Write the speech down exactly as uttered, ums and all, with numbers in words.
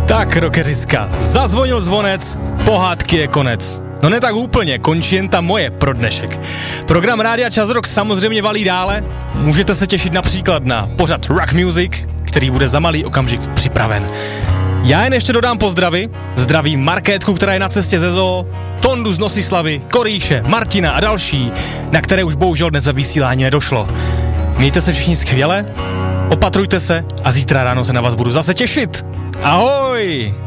Tak, rockeřiska, zazvonil zvonec, pohádky je konec. No ne tak úplně, končí jen ta moje pro dnešek. Program Rádia Čas Rock samozřejmě valí dále. Můžete se těšit například na pořad Rock Music, který bude za malý okamžik připraven. Já jen ještě dodám pozdravy. Zdravím Markétku, která je na cestě ze zoo, Tondu z Nosislavy, Koríše, Martina a další, na které už bohužel dnes ve vysílání nedošlo. Mějte se všichni skvěle, opatrujte se a zítra ráno se na vás budu zase těšit. Ahoj!